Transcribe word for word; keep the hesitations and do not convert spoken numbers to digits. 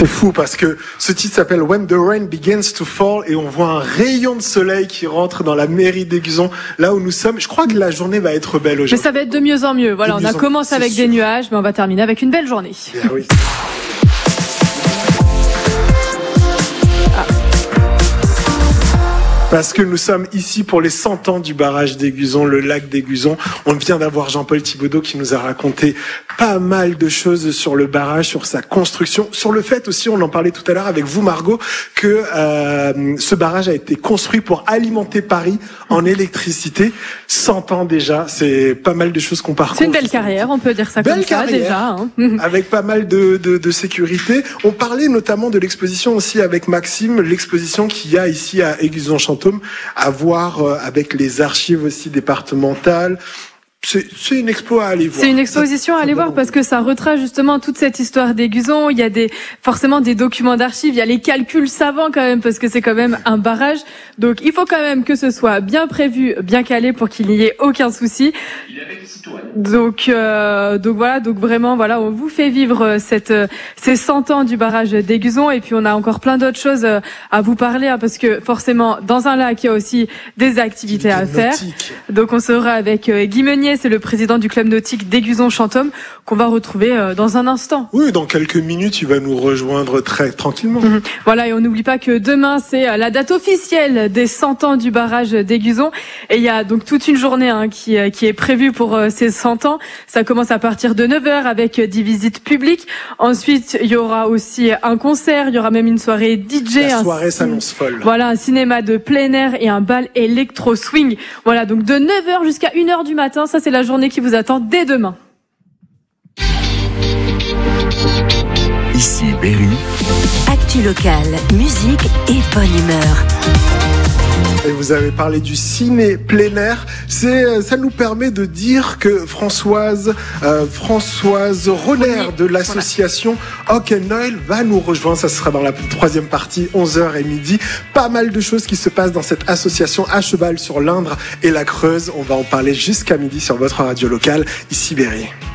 C'est fou parce que ce titre s'appelle When the Rain Begins to Fall et on voit un rayon de soleil qui rentre dans la mairie d'Aiguzon, là où nous sommes. Je crois que la journée va être belle aujourd'hui. Mais ça va être de mieux en mieux. Voilà, on a commencé avec des nuages, mais on va terminer avec une belle journée. Bien, oui. Parce que nous sommes ici pour les cent ans du barrage d'Aiguzon, le lac d'Aiguzon. On vient d'avoir Jean-Paul Thibaudot qui nous a raconté pas mal de choses sur le barrage, sur sa construction, sur le fait aussi, on en parlait tout à l'heure avec vous Margot, que euh, ce barrage a été construit pour alimenter Paris en électricité. cent ans déjà, c'est pas mal de choses qu'on parcourt. C'est une belle carrière, on peut dire ça belle comme ça carrière, déjà. Hein. Avec pas mal de, de, de sécurité. On parlait notamment de l'exposition aussi avec Maxime, l'exposition qu'il y a ici à Aiguzon-Chantôme, à voir avec les archives aussi départementales. C'est, c'est une expo à aller voir. C'est une exposition à aller voir parce que ça retrace justement toute cette histoire d'Aiguzon. Il y a des, forcément des documents d'archives. Il y a les calculs savants quand même parce que c'est quand même un barrage. Donc il faut quand même que ce soit bien prévu, bien calé pour qu'il n'y ait aucun souci. Il est avec les citoyens. Donc, euh, donc voilà, donc vraiment, voilà, on vous fait vivre cette, ces cent ans du barrage d'Aiguzon et puis on a encore plein d'autres choses à vous parler hein, parce que forcément dans un lac il y a aussi des activités à faire. Donc on sera avec Guy Meunier, c'est le président du club nautique d'Aiguzon-Chantôme qu'on va retrouver dans un instant. Oui, dans quelques minutes, il va nous rejoindre très tranquillement. Mmh. Voilà, et on n'oublie pas que demain, c'est la date officielle des cent ans du barrage d'Aiguzon. Et il y a donc toute une journée hein, qui, qui est prévue pour ces cent ans. Ça commence à partir de neuf heures avec des visites publiques. Ensuite, il y aura aussi un concert, il y aura même une soirée D J. La soirée un, s'annonce folle. Voilà, un cinéma de plein air et un bal électro-swing. Voilà, donc de neuf heures jusqu'à une heure du matin, ça c'est la journée qui vous attend dès demain. Ici Berry. Actu locale, musique et bonne humeur. Et vous avez parlé du ciné plein air. C'est, ça nous permet de dire que Françoise, euh, Françoise Roller de l'association Hawk and Oil va nous rejoindre. Ça sera dans la troisième partie, onze heures et midi. Pas mal de choses qui se passent dans cette association à cheval sur l'Indre et la Creuse. On va en parler jusqu'à midi sur votre radio locale, ici Berry.